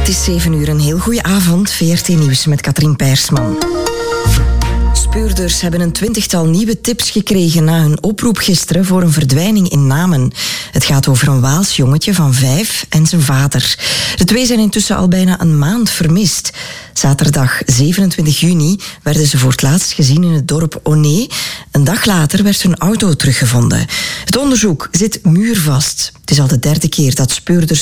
Het is 7 uur, een heel goede avond. VRT Nieuws met Katrien Peirsman. Speurders hebben een 20-tal nieuwe tips gekregen na hun oproep gisteren voor een verdwijning in Namen. Het gaat over een Waals jongetje van 5 en zijn vader. De twee zijn intussen al bijna een maand vermist. Zaterdag 27 juni werden ze voor het laatst gezien in het dorp Oné. Een dag later werd hun auto teruggevonden. Het onderzoek zit muurvast. Het is al de 3e keer dat speurders